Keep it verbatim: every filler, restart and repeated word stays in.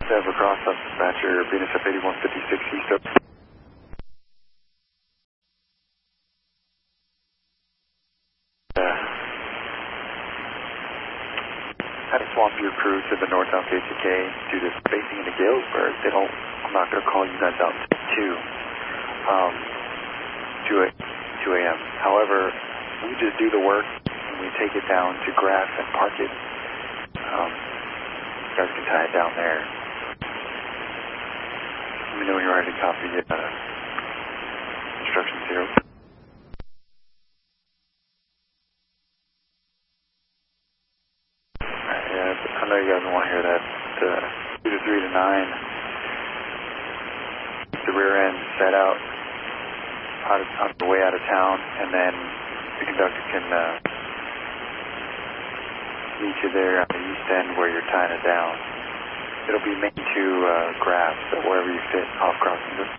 Ever Cross, up dispatcher, B N S F eighty-one fifty-six East up. Uh, had to swamp your crew to the northbound K C K due to spacing into Galesburg. They don't, I'm not going to call you guys out to two, um, two a m However, we just do the work and we take it down to grass and park it. Um, you guys can tie it down there. Let me know when you're ready to copy uh, instructions here. Alright, yeah, I know you guys don't want to hear that. Uh, two to three to nine. The rear end set out, out of, on the way out of town, and then the conductor can uh, meet you there on the east end where you're tying it down. It'll be main to uh, grass, so